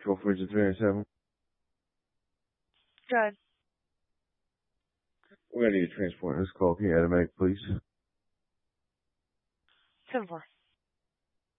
Control Freezer 307. Good. We're gonna need a transport in this call. Can you add a medic, please? 10-4.